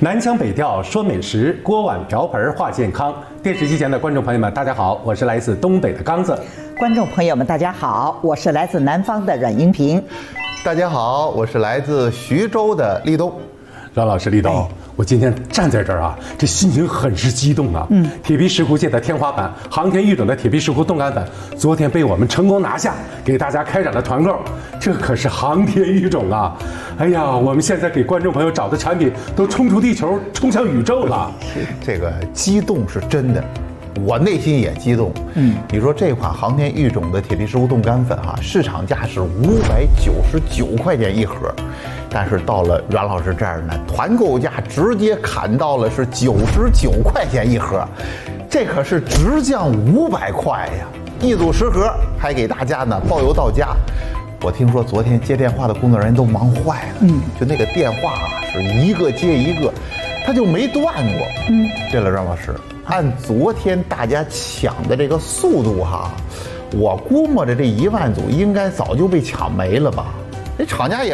南腔北调说美食，锅碗瓢盆话健康。电视机前的观众朋友们，大家好，我是来自东北的刚子。 观众朋友们，大家好，我是来自南方的阮英平。 大家好，我是来自徐州的立冬。 阮老师，立冬，我今天站在这儿啊，这心情很是激动啊。铁皮石斛界的天花板，航天育种的铁皮石斛冻干粉，昨天被我们成功拿下，给大家开展了团购。这可是航天育种啊！哎呀，我们现在给观众朋友找的产品都冲出地球，冲向宇宙了。 这个激动是真的。我内心也激动。你说这款航天育种的铁皮石斛冻干粉市场价是599块钱一盒，但是到了阮老师这儿呢，团购价直接砍到了是99块钱一盒，这可是直降500块呀！一组10盒，还给大家呢包邮到家。我听说昨天接电话的工作人员都忙坏了，就那个电话是一个接一个，他就没断过。对了，阮老师。按昨天大家抢的这个速度我估摸着这1万组应该早就被抢没了吧？这厂家也